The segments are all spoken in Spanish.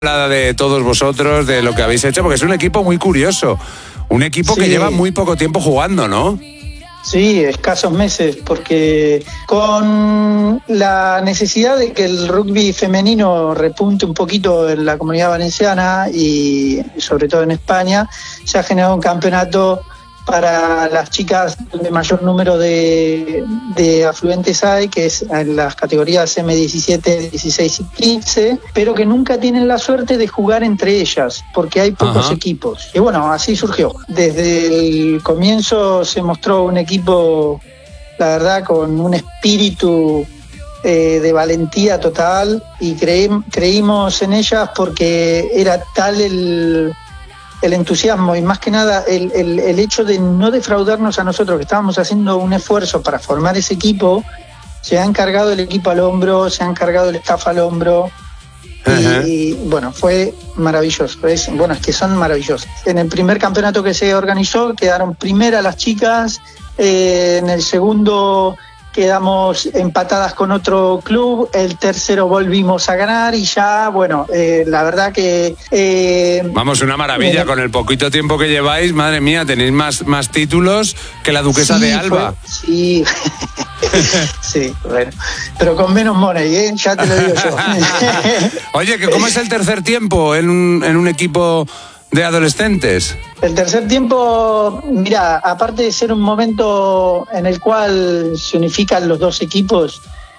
Habla de todos vosotros, de lo que habéis hecho, porque es un equipo muy curioso. Un equipo que lleva muy poco tiempo jugando, ¿no? Sí, escasos meses, porque con la necesidad de que el rugby femenino repunte un poquito en la Comunidad Valenciana y sobre todo en España, se ha generado un campeonato para las chicas de mayor número de afluentes hay, que es en las categorías M17, 16 y 15, pero que nunca tienen la suerte de jugar entre ellas, porque hay pocos equipos. Y bueno, así surgió. Desde el comienzo se mostró un equipo, la verdad, con un espíritu de valentía total, y creímos en ellas porque era tal el entusiasmo y más que nada el hecho de no defraudarnos a nosotros, que estábamos haciendo un esfuerzo para formar ese equipo. Se ha encargado el equipo al hombro, se ha encargado el staff al hombro. Y bueno, fue maravilloso. Es que son maravillosas. En el primer campeonato que se organizó quedaron primeras las chicas, en el segundo quedamos empatadas con otro club, el tercero volvimos a ganar y ya, la verdad que... Vamos, una maravilla, con el poquito tiempo que lleváis, madre mía, tenéis más títulos que la duquesa de Alba. Sí, sí, bueno, pero con menos money, ya te lo digo yo. Oye, ¿cómo es el tercer tiempo en un equipo de adolescentes? El tercer tiempo, mira, aparte de ser un momento en el cual se unifican los dos equipos,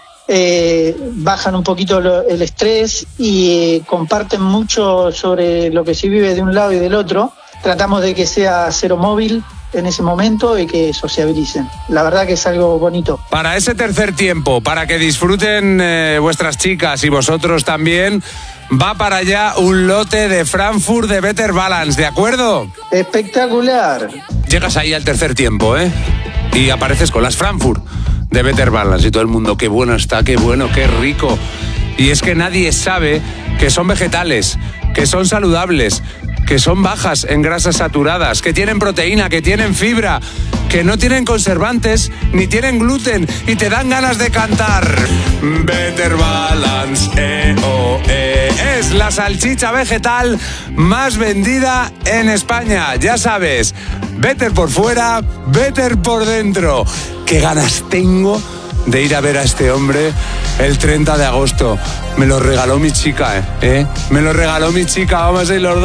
bajan un poquito el estrés y comparten mucho sobre lo que se vive de un lado y del otro. Tratamos de que sea cero móvil en ese momento y que sociabilicen. La verdad que es algo bonito. Para ese tercer tiempo, para que disfruten vuestras chicas y vosotros también, va para allá un lote de Frankfurt de Better Balance, ¿de acuerdo? Espectacular. Llegas ahí al tercer tiempo, y apareces con las Frankfurt de Better Balance y todo el mundo, qué bueno está, qué bueno, qué rico. Y es que nadie sabe que son vegetales, que son saludables, que son bajas en grasas saturadas, que tienen proteína, que tienen fibra, que no tienen conservantes ni tienen gluten y te dan ganas de cantar. Better Balance, es la salchicha vegetal más vendida en España. Ya sabes, Better por fuera, Better por dentro. Qué ganas tengo de ir a ver a este hombre el 30 de agosto. Me lo regaló mi chica, Me lo regaló mi chica, vamos a ir los dos.